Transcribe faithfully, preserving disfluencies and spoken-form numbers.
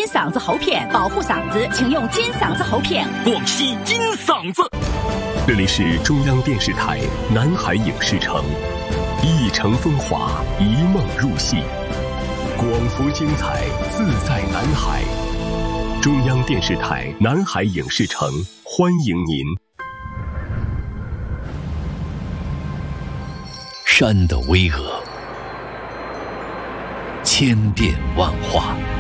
嗓子喉片，保护嗓子，请用金嗓子喉片。 广西金嗓子。 这里是中央电视台南海影视城，一城风华，一梦入戏，广福精彩，自在南海。中央电视台南海影视城欢迎您。 山的巍峨，千变万化，